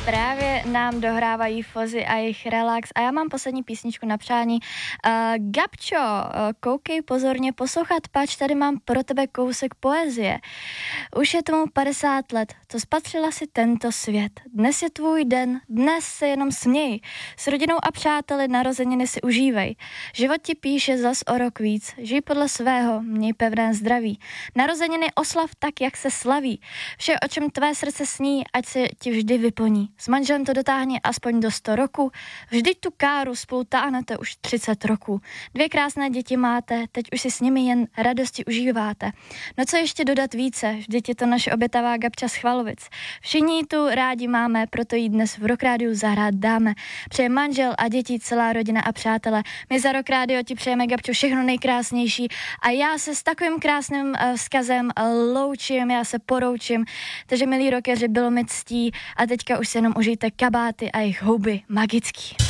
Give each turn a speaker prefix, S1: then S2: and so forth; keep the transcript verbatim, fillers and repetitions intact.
S1: Právě nám dohrávají Fozy a jejich relax a já mám poslední písničku na přání. Uh, Gabčo, uh, koukej pozorně poslouchat, pač tady mám pro tebe kousek poezie. Už je tomu padesát let, co spatřila si tento svět. Dnes je tvůj den, dnes se jenom směj. S rodinou a přáteli narozeniny si užívej. Život ti píše zas o rok víc. Žij podle svého, měj pevné zdraví. Narozeniny oslav tak, jak se slaví. Vše, o čem tvé srdce sní, ať se ti vždy vyplní. S manželem to dotáhni aspoň do sto roku. Vždyť tu káru spolu táhnete už třicet roků. Dvě krásné děti máte, teď už si s nimi jen radosti užíváte. No co ještě dodat více, vždyť je to naše obětavá Gabča z Chvalovic. Všichni ji tu rádi máme, proto jí dnes v Rock Rádiu zahrát dáme. Přeje manžel a děti, celá rodina a přátelé. My za Rock Rádio ti přejeme, Gabčo, všechno nejkrásnější a já se s takovým krásným uh, vzkazem uh, loučím, já se poroučím. Takže milí rockeři, bylo mi ctí a teďka už se jenom užijte kabáty a jejich houby magický.